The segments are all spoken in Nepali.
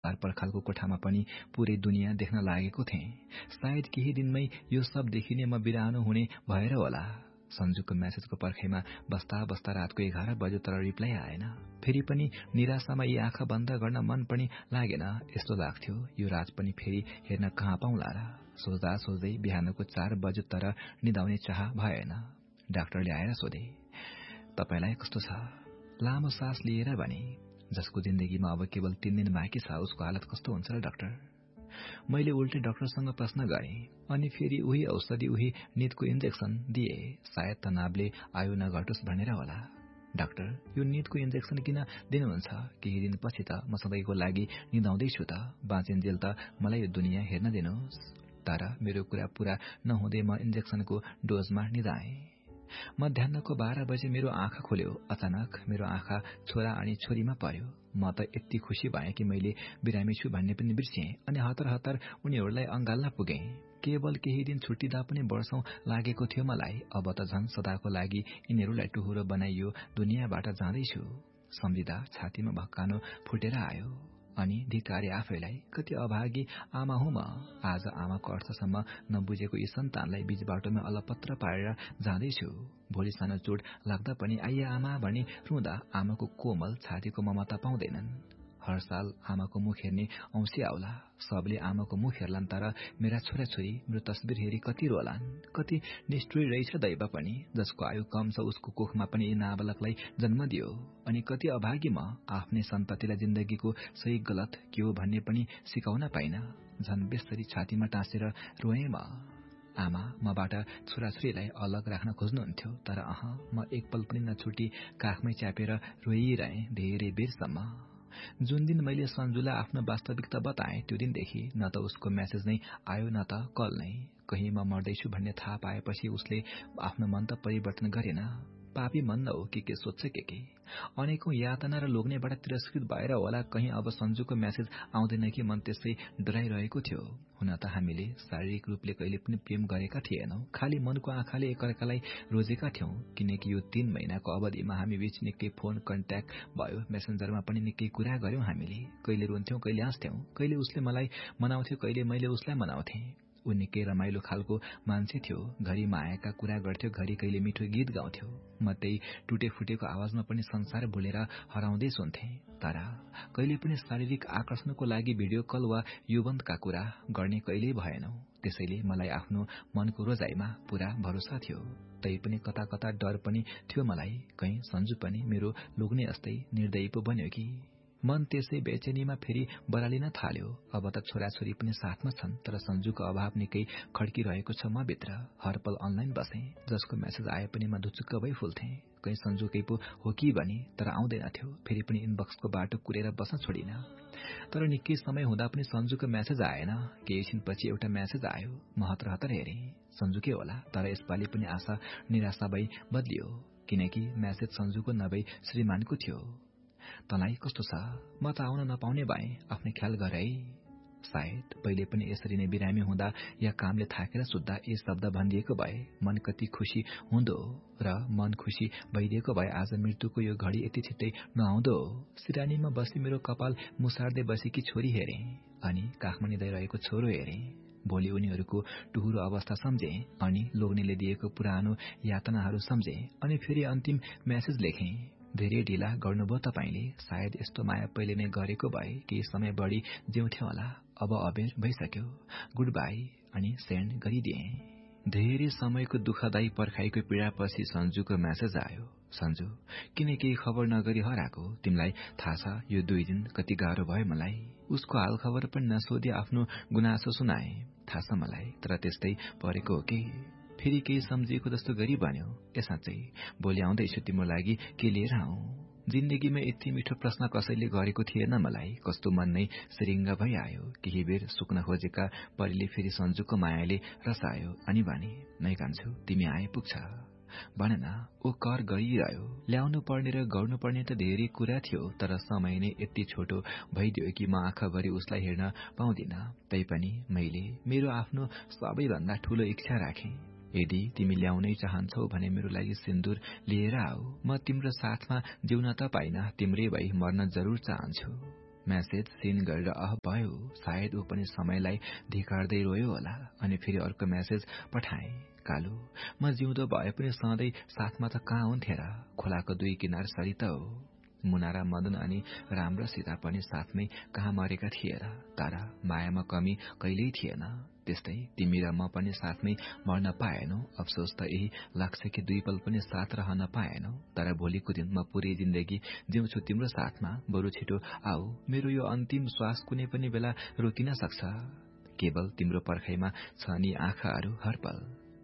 पर्खालको कोठामा पनि पूरै दुनियाँ देख्न लागेको थिएँ। सायद केही दिनमै यो सब देखिने म बिरानो हुने भएर होला। सन्जुको म्यासेजको पर्खाइमा बस्दा बस्दा रातको 11 बज्यो तर रिप्लाई आएन। फेरि पनि निराशामा यी आँखा बन्द गर्न मन पनि लागेन। यस्तो लाग्थ्यो यो रात पनि फेरि हेर्न कहाँ पाउँला र। सोच्दा सोच्दै बिहानको 4 बज्यो तर निदाउने चाह भएन। डाक्टरले आएर सोधे, तपाईलाई कस्तो छ? लामो सास लिएर भने, जसको जिन्दगीमा अब केवल 3 दिन बाँकी छ उसको हालत कस्तो हुन्छ र डाक्टर? मैले उल्टे डाक्टरसँग प्रश्न गरेँ। अनि फेरि उही औषधि उही निदको इन्जेक्सन दिए। सायद तनावले आयु नघटोस् भनेर होला। डाक्टर, यो निदको इन्जेक्सन किन दिनुहुन्छ? केही दिनपछि त म सधैँको लागि निदाउँदैछु त। बाँचिन्जेल त मलाई यो दुनियाँ हेर्न दिनुहोस्। तर मेरो कुरा पूरा नहुँदै म इन्जेक्सनको डोजमा निदाएँ। मध्याहको 12 बजे मेरो आँखा खोल्यो। अचानक मेरो आँखा छोरा अनि छोरीमा पर्यो। म त यति खुशी भएँ कि मैले बिरामी छु भन्ने पनि बिर्सेँ अनि हतार हतार उनीहरूलाई अँगाल्न पुगेँ। केवल केही दिन छुट्टिँदा पनि वर्षौं लागेको थियो मलाई। अब त झन् सदाको लागि यिनीहरूलाई टुहुरो बनाइयो दुनियाँबाट जाँदैछु। सम्झिँदा छातीमा भक्कानो फुटेर आयो। अनि धिक्कारे आफैलाई, कति अभागी आमा हुँ म। आज आमाको अर्थसम्म नबुझेको यी सन्तानलाई बीच बाटोमा अलपत्र पारेर जाँदैछु। भोलि सानो चोट लाग्दा पनि आइया आमा भनी रुँदा आमाको कोमल छातीको ममता पाउँदैनन्। हर साल आमाको मुख हेर्ने औँसी आउला। सबले आमाको मुख हेर्लान् तर मेरा छोराछोरी मेरो तस्बिर हेरी कति रोलान्। कति निष्ठुरी रहेछ दैव पनि, जसको आयु कम छ उसको कोखमा पनि यी नाबालकलाई जन्म दियो। अनि कति अभागी म, आफ्नै सन्ततिलाई जिन्दगीको सही गलत के हो भन्ने पनि सिकाउन पाइन। झन् बेसरी छातीमा टाँसेर रोएँ म। आमा मबाट छोराछोरीलाई अलग राख्न खोज्नुहुन्थ्यो तर म एक पल पनि नछुटी काखमै च्यापेर रोइरहेँ धेरै बेरसम्म। जुन दिन मैले सन्जुलाई आफ्नो वास्तविकता बताएँ त्यो दिनदेखि न त उसको म्यासेज नै आयो न त कल नै। कहीं म मर्दैछु भन्ने थाहा पाएपछि उसले आफ्नो मन त परिवर्तन गरेन। पापी मन न हो के सोध्छ के। अनेकौं यातना र लोग्नेबाट तिरस्कृत भएर होला कहीं अब सन्जुको म्यासेज आउँदैन कि मन त्यसै डराइरहेको थियो। हुन त हामीले शारीरिक रूपले कहिले पनि प्रेम गरेका थिएनौं, खालि मनको आँखाले एकअर्कालाई रोजेका थियौं। किनकि यो 3 महिनाको अवधिमा हामी बीच निकै फोन कन्ट्याक्ट भयो। मेसेन्जरमा पनि निकै कुरा गर्यौं हामीले। कहिले रुन्थ्यौं, कहिले हाँस्थ्यौं। कहिले उसले मलाई मनाउँथ्यो, कहिले मैले उसलाई मनाउँथे। ऊ निकै रमाइलो खालको मान्छे थियो। घरि मायाका कुरा गर्थ्यो, घरि कहिले मिठो गीत गाउँथ्यो। म त्यही टुटे फुटेको आवाजमा पनि संसार भुलेर हराउँदै सुन्थे। तर कहिले पनि शारीरिक आकर्षणको लागि भिडियो कल वा युवन्तका कुरा गर्ने कहिल्यै भएनौ। त्यसैले मलाई आफ्नो मनको रोजाइमा पूरा भरोसा थियो। तैपनि कता कता डर पनि थियो मलाई, कहीं सन्जु पनि मेरो लोग्ने जस्तै निर्दयी पो बन्यो कि। मन त्यसै बेचैनीमा फेरि बरालिन थाल्यो। अब त छोराछोरी पनि साथमा छन् तर सन्जुको अभाव निकै खड्किरहेको छ म भित्र। हर पल अनलाइन बसेँ, जसको म्यासेज आए पनि म ढुचुक्क भई फुल्थे। कहीं सन्जुकै पो हो कि भनी, तर आउँदैन थियो। फेरि पनि इनबक्सको बाटो कुरेर बस्न छोडिन। तर निकै समय हुँदा पनि सन्जुको म्यासेज आएन। केही छिनपछि एउटा म्यासेज आयो। म हतार हतार हेरेँ, सन्जुकै होला। तर यसपालि पनि आशा निराशा भई बदलियो, किनकि म्यासेज सन्जुको नभई श्रीमानको थियो। तँलाई कस्तो छ? म त आउन नपाउने भए, आफ्नै ख्याल गर है। सायद पहिले पनि यसरी नै बिरामी हुँदा या कामले थाकेर सुत्दा यी शब्द भनिदिएको भए मन कति खुशी हुँदो र मन खुशी भइदिएको भए आज मृत्युको यो घडी यति छिट्टै नआउँदो। सिरानीमा बसी मेरो कपाल मुसार्दै बसेकी छोरी हेरेँ अनि काखमा निदाइरहेको छोरो हेरेँ। भोलि उनीहरूको टुहुरो अवस्था सम्झे अनि लोग्नेले दिएको पुरानो यातनाहरू सम्झे अनि फेरि अन्तिम म्यासेज लेखेँ। धेरै ढिला गर्नुभयो तपाईले। सायद यस्तो माया पहिले नै गरेको भए केही समय बढी जिउँथ्यो होला। अब अबेर भइसक्यो। गुड बाई अनि सेन्ड गरिदिए। धेरै समयको दुःखदायी पर्खाइको पीडापछि सन्जुको म्यासेज आयो। सन्जु, किन केही खबर नगरी हराएको? तिमीलाई थाहा छ यो 2 दिन कति गाह्रो भयो मलाई। उसको हाल खबर पनि नसोधी आफ्नो गुनासो सुनाए। थाहा छ मलाई, तर त्यस्तै परेको हो कि। फेरि केही सम्झिएको जस्तो गरी भन्यो, ए साँच्चै भोलि आउँदैछु तिम्रो लागि के लिएर आऊ? जिन्दगीमा यति मिठो प्रश्न कसैले गरेको थिएन मलाई। कस्तो मन नै सिरिङ्ग भई आयो। केही बेर सुक्न खोजेका परीले फेरि सन्जुको मायाले रसायो अनि भने, नै कान्छो तिमी आइपुग्छ। भन न, ओ कर गरिरह्यो। ल्याउनु पर्ने र गर्नुपर्ने त धेरै कुरा थियो, तर समय नै यति छोटो भइदियो कि म आँखाभरि उसलाई हेर्न पाउँदिन। तैपनि मैले मेरो आफ्नो सबैभन्दा ठूलो इच्छा राखेँ। यदि तिमी ल्याउनै चाहन्छौ भने मेरो लागि सिन्दूर लिएर आऊ। म तिम्रो साथमा जिउन त पाइन, तिम्रै भई मर्न जरुर चाहन्छु। म्यासेज सिन गरेर भयो, सायद ऊ पनि समयलाई धिकार्दै रोयो होला। अनि फेरि अर्को म्यासेज पठाए, कालु म जिउँदो भए पनि सधैँ साथमा त कहाँ हुन्थे र, खोलाको दुई किनार सरिता हो। मुना र मदन अनि राम र सीता पनि साथमै कहाँ मरेका थिए र, तर मायामा कमी कहिल्यै थिएन। त्यस्तै तिमी र म पनि साथमै मर्न पाएनौ। अफसोस त यही लाग्छ कि दुई पल पनि साथ रहन पाएनौ। तर भोलिको दिन म पूरै जिन्दगी जिउँछु तिम्रो साथमा। बरु छिटो आऊ, मेरो यो अन्तिम श्वास कुनै पनि बेला रोकिन सक्छ। केवल तिम्रो पर्खाइमा छ नि आँखाहरू हर पल।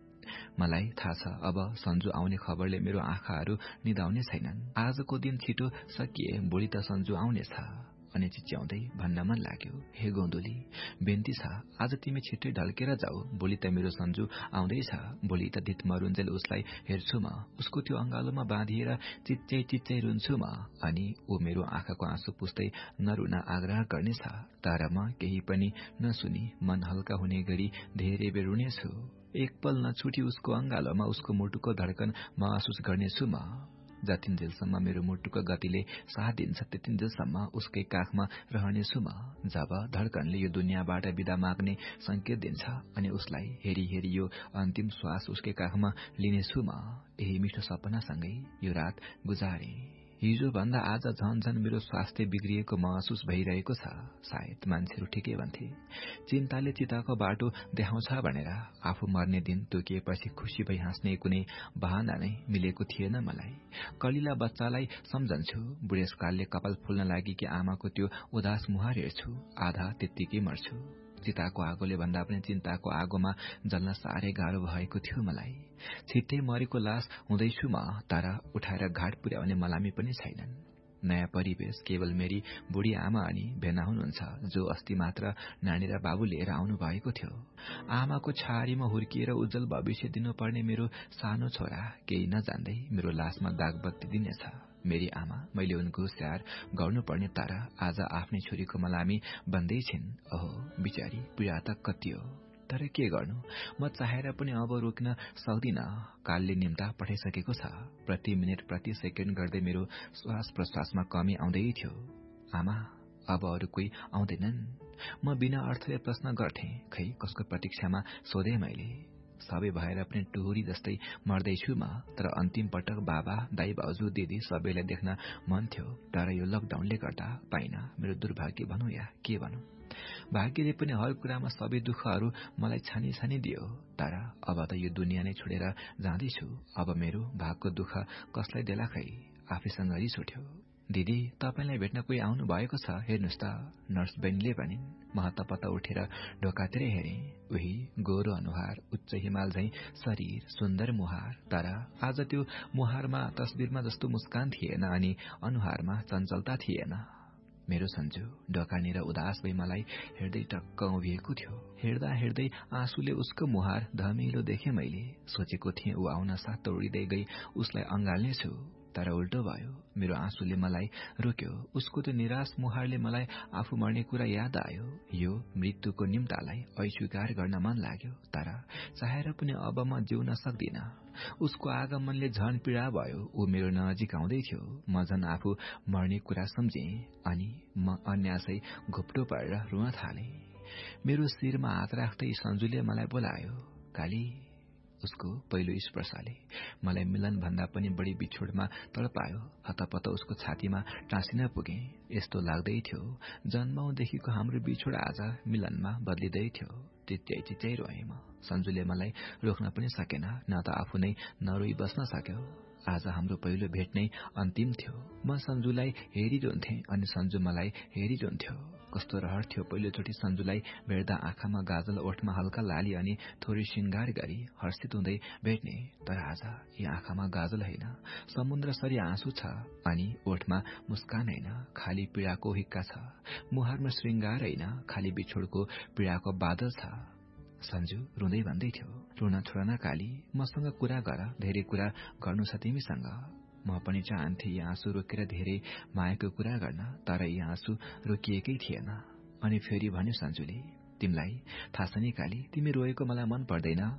मलाई थाहा छ अब सन्जु आउने खबरले मेरो आँखाहरू निदाउने छैनन्। आजको दिन छिटो सकिए भोलि त सन्जु आउनेछ। अनि चिच्याउँदै भन्न मन लाग्यो, हे गोन्दुली, बेन्ती छ आज तिमी छिट्टै ढल्केर जाऊ। भोलि त मेरो सन्जु आउँदैछ। भोलि त दित मरुन्जेल उसलाई हेर्छु म। उसको त्यो अँगालोमा बाँधिएर चिच्चै चिच्चै रुन्छु म। अनि ऊ मेरो आँखाको आँसु पुस्दै नरुन आग्रह गर्नेछ। तर म केही पनि नसुनी मन हल्का हुने गरी धेरै बेर रुनेछु। एक पल नछुटी उसको अँगालोमा उसको मुटुको धड्कन महसुस गर्नेछु म। जतिन्जेलसम्म मेरो मुटुको गतिले साथ दिन्छ त्यतिन्जेलसम्म उसकै काखमा रहनेछु म। जब धड्कनले यो दुनियाँबाट बिदा माग्ने संकेत दिन्छ अनि उसलाई हेरी हेरी यो अन्तिम श्वास उसकै काखमा लिनेछु म। यही मिठो सपनासँगै यो रात गुजारे। हिजो भन्दा आज झन झन मेरो स्वास्थ्य बिग्रिएको महसुस भइरहेको छ। सायद मान्छेहरू ठिकै भन्थे, चिन्ताले चिताको बाटो देखाउँछ भनेर। आफू मर्ने दिन तोकिएपछि खुसी भई हाँस्ने कुनै बहाना नै मिलेको थिएन मलाई। कलिला बच्चालाई सम्झन्छु। बुढेसकालले कपाल फुल्न लागि कि आमाको त्यो उदास मुहार हेर्छु। आधा त्यत्तिकै मर्छु। चिताको आगोले भन्दा पनि चिन्ताको आगोमा जल्न साह्रै गाह्रो भएको थियो मलाई। छिट्टै मरेको लास हुँदैछु म, तर उठाएर घाट पुर्याउने मलामी पनि छैनन्। नयाँ परिवेश केवल मेरी बुढी आमा अनि भेना हुनुहुन्छ, जो अस्ति मात्र नानी र बाबु लिएर आउनु भएको थियो। आमाको छारीमा हुर्किएर उज्जवल भविष्य दिनुपर्ने मेरो सानो छोरा केही नजान्दै मेरो लासमा दागबत्ती दिनेछ। मेरी आमा, मैले उनको स्याहार गर्नुपर्ने, तर आज आफ्नै छोरीको मलामी बन्दै छिन्। ओहो बिचारी, पीडा त कति हो। तर के गर्नु, म चाहेर पनि अब रोक्न सक्दिन। कालले निम्ता पठाइसकेको छ। प्रति मिनट प्रति सेकेन्ड गर्दै मेरो श्वास प्रश्वासमा कमी आउँदै थियो। आमा, अब अरू कोही आउँदैनन्? म बिना अर्थले प्रश्न गर्थे। खै कसको प्रतीक्षामा सोधे मैले। सबै भएर पनि टुहुरी जस्तै मर्दैछु म। तर अन्तिम पटक बाबा, दाई भाउजू, दिदी सबैलाई देख्न मन थियो। तर यो लकडाउनले गर्दा पाइन। मेरो दुर्भाग्य भनौँ या के भनौँ। भाग्यले पनि हर कुरामा सबै दुःखहरू मलाई छानी छानी दियो। तर अब त यो दुनियाँ नै छोडेर जाँदैछु। अब मेरो भागको दुःख कसलाई देला खै। आफैसँग रिस उठ्यो। दिदी, तपाईलाई भेट्न कोही आउनु भएको छ, हेर्नुहोस् त, नर्स बहिनीले भनिन्। म हत्तपत्त उठेर ढोकातिर हेरेँ। उही गोरो अनुहार, उच्च हिमाल झैं शरीर, सुन्दर मुहार। तर आज त्यो मुहारमा तस्बिरमा जस्तो मुस्कान थिएन अनि अनुहारमा चञ्चलता थिएन। मेरो सन्जु ढोकानिर उदास भई मलाई हेर्दै टक्क उभिएको थियो। हेर्दा हेर्दै आँसुले उसको मुहार धमिलो देखे मैले। सोचेको थिएँ ऊ आउन साथ दौडिँदै गई उसलाई अँगाल्नेछु, तर उल्टो भयो। मेरो आँसुले मलाई रोक्यो। उसको त्यो निराश मुहारले मलाई आफू मर्ने कुरा याद आयो। यो मृत्युको निम्तालाई अस्वीकार गर्न मन लाग्यो, तर चाहेर पनि अब म जिउन सक्दिन। उसको आगमनले झन पीडा भयो। ऊ मेरो नजिक आउँदै थियो। म झन आफू मर्ने कुरा सम्झेँ अनि म अन्यासै घोप्टो परेर रुन थालेँ। मेरो शिरमा हात राख्दै सन्जुले मलाई बोलायो, काली। उसको पहिलो स्पर्शले मलाई मिलन भन्दा पनि बढी बिछोडमा तडपायो। हतपत उसको छातीमा टाँसिन पुगे। यस्तो लाग्दै थियो जन्मौदेखिको हाम्रो बिछोड आज मिलनमा बदलिँदै थियो। चिच्चै चिच्चै रोएँ म। सन्जुले मलाई रोक्न पनि सकेन, न त आफू नै नरोई बस्न सक्यो। आज हाम्रो पहिलो भेट नै अन्तिम थियो। म सन्जुलाई हेरिरहन्थे अनि सन्जु मलाई हेरिरहन्थ्यो। कस्तो रहर थियो पहिलोचोटि सन्जुलाई भेट्दा। आँखामा गाजल, ओठमा हल्का लाली अनि थोरै श्रृंगार गरी हर्षित हुँदै भेट्ने। तर आज यी आँखामा गाजल होइन, समुद्रसरी आँसु छ अनि ओठमा मुस्कान होइन, खाली पीडाको हिक्का छ। मुहारमा श्रृंगार होइन, खाली बिछोडको पीडाको बादल छ। सन्जु रुँदै भन्दै थियो, रुन छोड न काली, मसँग कुरा गर, धेरै कुरा गर्नु छ तिमीसँग। म पनि चाहन्थे यी आँसु रोकेर धेरै मायाको कुरा गर्न, तर यी आँसु रोकिएकै थिएन। अनि फेरि भन्यो सन्जुले, तिमीलाई थाहा छ नि काली, तिमी रोएको मलाई मन पर्दैन।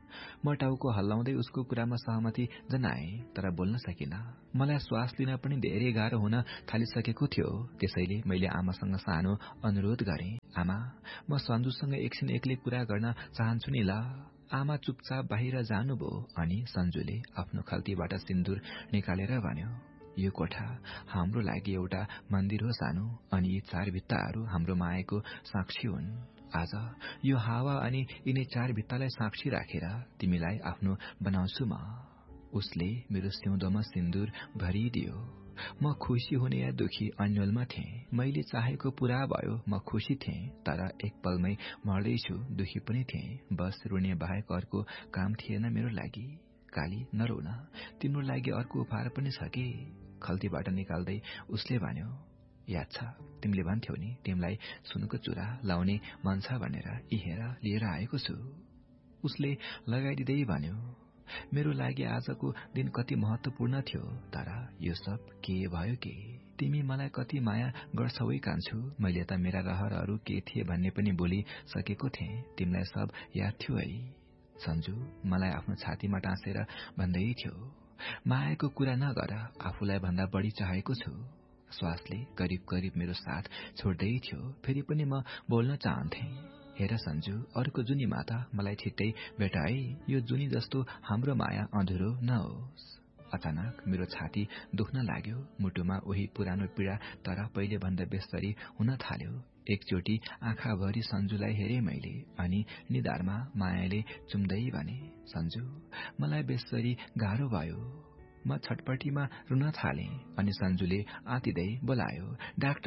म टाउको हल्लाउँदै उसको कुरामा सहमति जनाए, तर बोल्न सकिन। मलाई श्वास लिन पनि धेरै गाह्रो हुन थालिसकेको थियो। त्यसैले मैले आमासँग सानो अनुरोध गरे, आमा, म सन्जुसँग एकछिन एक्लै कुरा गर्न चाहन्छु नि ल। आमा चुपचाप बाहिर जानुभयो अनि सन्जुले आफ्नो खल्तीबाट सिन्दूर निकालेर भन्यो, यो कोठा हाम्रो लागि एउटा मन्दिर हो सानो, अनि यी 4 भित्ताहरू हाम्रो मायाको साक्षी हुन्। आज यो हावा अनि यिनै 4 भित्तालाई साक्षी राखेर तिमीलाई आफ्नो बनाउँछु म। उसले मेरो सिउँदोमा सिन्दूर भरिदियो। म खुसी हुने या दुखी अन्यलमा थिएँ। मैले चाहेको पूरा भयो। म खुसी थिएँ, तर एक पलमै मर्दैछु दुखी पनि थिएँ। बस रुने बाहेक अर्को काम थिएन मेरो लागि। काली, नरोन, तिम्रो लागि अर्को उपहार पनि छ कि। खल्तीबाट निकाल्दै उसले भन्यो, याद छ तिमीले भन्थ्यौ नि तिमीलाई सुनको चुरा लाउने मन छ भनेर, यी हेर लिएर आएको छु। उसले लगाइदिँदै भन्यो, मेरो लागि आजको दिन कति महत्वपूर्ण थियो, तर यो सब के भयो के। तिमी मलाई कति माया गर्छौ है कान्छु। मैले त मेरा रहरहरू के थिए भन्ने पनि भुलिसकेको थिएँ। तिमीलाई सब याद थियो है। सन्जु मलाई आफ्नो छातीमा टाँसेर भन्दै थियो, मायाको कुरा नगर, आफूलाई भन्दा बढी चाहेको छु। श्वासले करिब करिब मेरो साथ छोड्दै थियो। फेरि पनि म बोल्न चाहन्थे, हेर सन्जु, अर्को जुनीमा त मलाई छिट्टै भेटा है। यो जुनी जस्तो हाम्रो माया अधुरो नहोस्। अचानक मेरो छाती दुख्न लाग्यो। मुटुमा उही पुरानो पीडा, तर पहिले भन्दा बेसरी हुन थाल्यो। एकचोटि आँखाभरि सन्जुलाई हेरे मैले, अनि निधारमा मायाले चुम्दै भने, सन्जु, मलाई बेसरी गाह्रो भयो। म छटपटीमा रुन थाले, अनि सन्जुले आतिदै बोलायो, डाक्टर